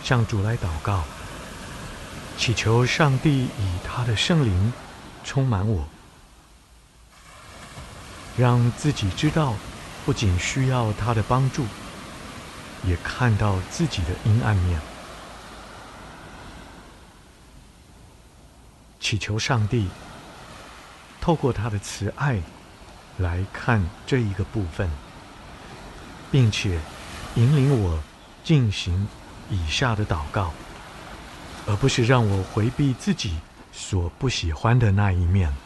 向主来祷告，祈求上帝以他的圣灵充满我，让自己知道不仅需要他的帮助，也看到自己的阴暗面。祈求上帝透过他的慈爱来看这一个部分，并且引领我进行以下的祷告，而不是让我回避自己所不喜欢的那一面。